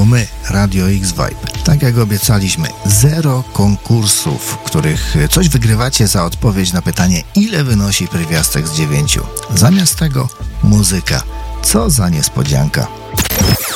znowu my, Radio X-Vibe. Tak jak obiecaliśmy, 0 konkursów, w których coś wygrywacie za odpowiedź na pytanie, ile wynosi pierwiastek z 9. Zamiast tego muzyka. Co za niespodzianka.